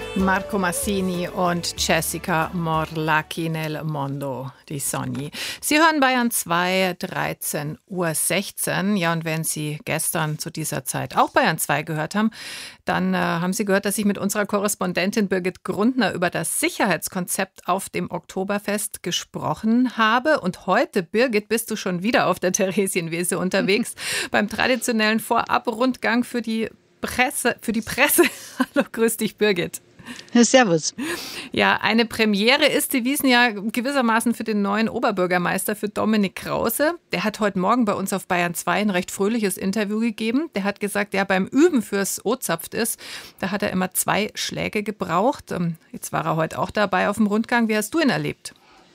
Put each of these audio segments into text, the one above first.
Marco Massini und Jessica Morlacchi nel mondo di sogni. Sie hören Bayern 2, 13:16 Uhr. Ja, und wenn Sie gestern zu dieser Zeit auch Bayern 2 gehört haben, dann haben Sie gehört, dass ich mit unserer Korrespondentin Birgit Grundner über das Sicherheitskonzept auf dem Oktoberfest gesprochen habe. Und heute, Birgit, bist du schon wieder auf der Theresienwiese unterwegs beim traditionellen Vorabrundgang für die Presse. Hallo, grüß dich, Birgit. Servus. Ja, eine Premiere ist die Wiesn ja gewissermaßen für den neuen Oberbürgermeister, für Dominik Krause. Der hat heute Morgen bei uns auf Bayern 2 ein recht fröhliches Interview gegeben. Der hat gesagt, ja, beim Üben fürs O-Zapft ist, da hat er immer 2 Schläge gebraucht. Jetzt war er heute auch dabei auf dem Rundgang. Wie hast du ihn erlebt?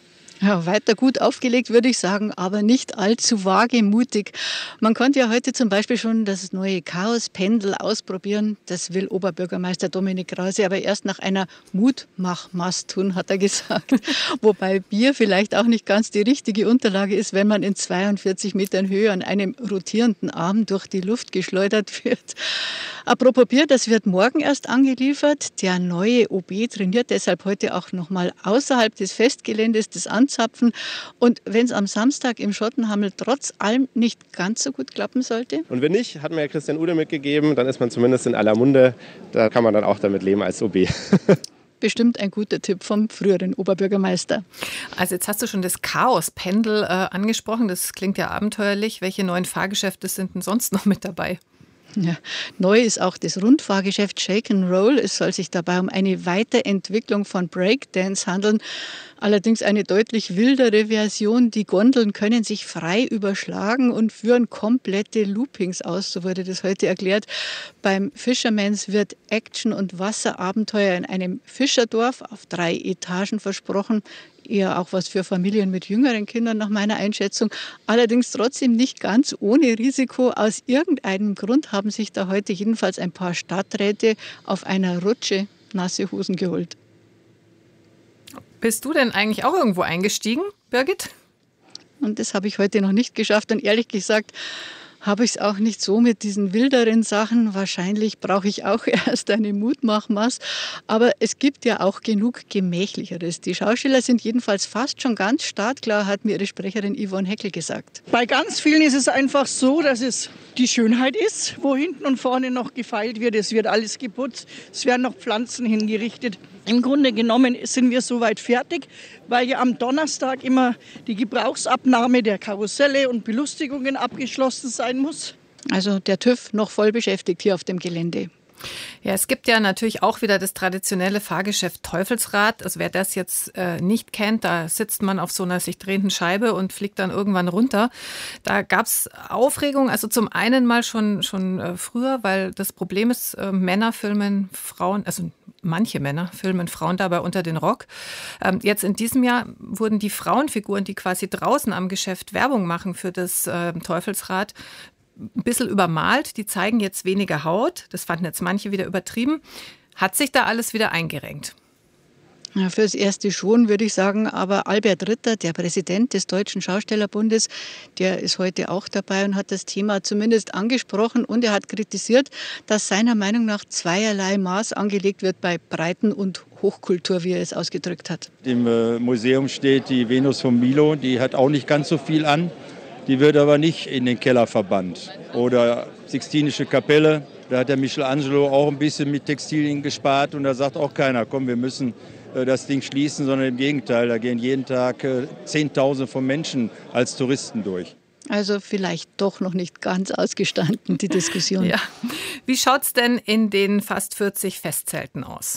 Ja, weiter gut aufgelegt, würde ich sagen, aber nicht allzu wagemutig. Man konnte ja heute zum Beispiel schon das neue Chaos-Pendel ausprobieren. Das will Oberbürgermeister Dominik Krause aber erst nach einer Mutmachmaß tun, hat er gesagt. Wobei Bier vielleicht auch nicht ganz die richtige Unterlage ist, wenn man in 42 Metern Höhe an einem rotierenden Arm durch die Luft geschleudert wird. Apropos Bier, das wird morgen erst angeliefert. Der neue OB trainiert deshalb heute auch noch mal außerhalb des Festgeländes, des Anzapfen. Und wenn es am Samstag im Schottenhammel trotz allem nicht ganz so gut klappen sollte? Und wenn nicht, hat mir ja Christian Ude mitgegeben, dann ist man zumindest in aller Munde. Da kann man dann auch damit leben als OB. Bestimmt ein guter Tipp vom früheren Oberbürgermeister. Also jetzt hast du schon das Chaos-Pendel angesprochen. Das klingt ja abenteuerlich. Welche neuen Fahrgeschäfte sind denn sonst noch mit dabei? Ja, neu ist auch das Rundfahrgeschäft Shake and Roll. Es soll sich dabei um eine Weiterentwicklung von Breakdance handeln. Allerdings eine deutlich wildere Version. Die Gondeln können sich frei überschlagen und führen komplette Loopings aus, so wurde das heute erklärt. Beim Fisherman's wird Action- und Wasserabenteuer in einem Fischerdorf auf 3 Etagen versprochen. Eher auch was für Familien mit jüngeren Kindern nach meiner Einschätzung. Allerdings trotzdem nicht ganz ohne Risiko. Aus irgendeinem Grund haben sich da heute jedenfalls ein paar Stadträte auf einer Rutsche nasse Hosen geholt. Bist du denn eigentlich auch irgendwo eingestiegen, Birgit? Und das habe ich heute noch nicht geschafft. Und ehrlich gesagt habe ich es auch nicht so mit diesen wilderen Sachen. Wahrscheinlich brauche ich auch erst eine Mutmachmaß. Aber es gibt ja auch genug Gemächlicheres. Die Schausteller sind jedenfalls fast schon ganz startklar, hat mir ihre Sprecherin Yvonne Heckel gesagt. Bei ganz vielen ist es einfach so, dass es die Schönheit ist, wo hinten und vorne noch gefeilt wird. Es wird alles geputzt, es werden noch Pflanzen hingerichtet. Im Grunde genommen sind wir soweit fertig, weil ja am Donnerstag immer die Gebrauchsabnahme der Karusselle und Belustigungen abgeschlossen sein muss. Also der TÜV noch voll beschäftigt hier auf dem Gelände. Ja, es gibt ja natürlich auch wieder das traditionelle Fahrgeschäft Teufelsrad. Also wer das jetzt nicht kennt, da sitzt man auf so einer sich drehenden Scheibe und fliegt dann irgendwann runter. Da gab es Aufregung, also zum einen mal schon früher, weil das Problem ist, Männer filmen Frauen, also manche Männer filmen Frauen dabei unter den Rock. Jetzt in diesem Jahr wurden die Frauenfiguren, die quasi draußen am Geschäft Werbung machen für das Teufelsrad, ein bisschen übermalt. Die zeigen jetzt weniger Haut. Das fanden jetzt manche wieder übertrieben. Hat sich da alles wieder eingerenkt? Ja, fürs Erste schon, würde ich sagen. Aber Albert Ritter, der Präsident des Deutschen Schaustellerbundes, der ist heute auch dabei und hat das Thema zumindest angesprochen. Und er hat kritisiert, dass seiner Meinung nach zweierlei Maß angelegt wird bei Breiten- und Hochkultur, wie er es ausgedrückt hat. Im Museum steht die Venus von Milo. Die hat auch nicht ganz so viel an. Die wird aber nicht in den Keller verbannt. Oder Sixtinische Kapelle, da hat der Michelangelo auch ein bisschen mit Textilien gespart. Und da sagt auch keiner, komm, wir müssen das Ding schließen, sondern im Gegenteil, da gehen jeden Tag Zehntausende von Menschen als Touristen durch. Also vielleicht doch noch nicht ganz ausgestanden, die Diskussion. Ja. Wie schaut es denn in den fast 40 Festzelten aus?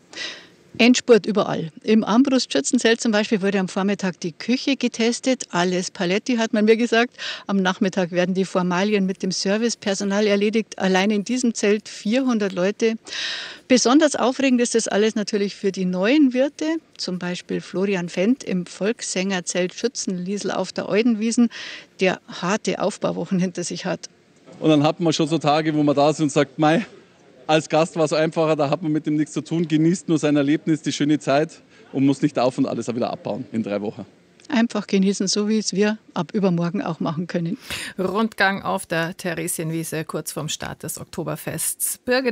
Endspurt überall. Im Armbrustschützenzelt zum Beispiel wurde am Vormittag die Küche getestet. Alles Paletti, hat man mir gesagt. Am Nachmittag werden die Formalien mit dem Servicepersonal erledigt. Allein in diesem Zelt 400 Leute. Besonders aufregend ist das alles natürlich für die neuen Wirte. Zum Beispiel Florian Fendt im Volkssängerzelt Schützenliesl auf der Eudenwiesen, der harte Aufbauwochen hinter sich hat. Und dann hat man schon so Tage, wo man da ist und sagt, mei, als Gast war es einfacher, da hat man mit dem nichts zu tun, genießt nur sein Erlebnis, die schöne Zeit und muss nicht auf und alles wieder abbauen in 3 Wochen. Einfach genießen, so wie es wir ab übermorgen auch machen können. Rundgang auf der Theresienwiese kurz vorm Start des Oktoberfests. Birgit